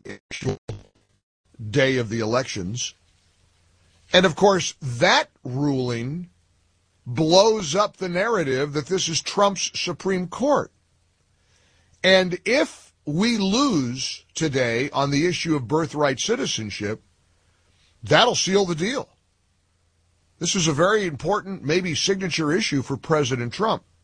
day of the elections. And, of course, that ruling blows up the narrative that this is Trump's Supreme Court. And if we lose today on the issue of birthright citizenship, that'll seal the deal. This is a very important, maybe signature issue for President Trump.